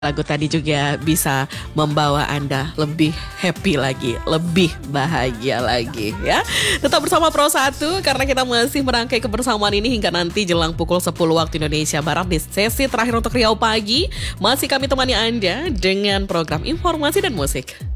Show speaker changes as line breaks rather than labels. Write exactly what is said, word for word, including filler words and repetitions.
Lagu tadi juga bisa membawa Anda lebih happy lagi, lebih bahagia lagi ya. Tetap bersama Pro satu karena kita masih merangkai kebersamaan ini hingga nanti jelang pukul sepuluh waktu Indonesia Barat di sesi terakhir untuk Riau Pagi. Masih kami temani Anda dengan program informasi dan musik.